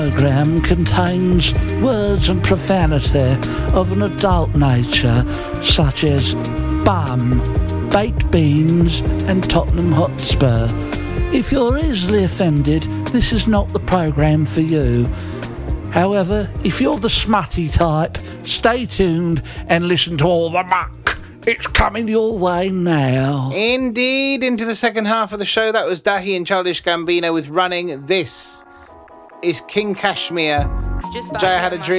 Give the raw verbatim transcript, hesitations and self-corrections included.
Program contains words and profanity of an adult nature, such as bum, baked beans, and Tottenham Hotspur. If you're easily offended, this is not the program for you. However, if you're the smutty type, stay tuned and listen to all the muck. It's coming your way now. Indeed, into the second half of the show. That was Dahi and Childish Gambino with Running. This is King Kashmir. Jaya Had a Dream.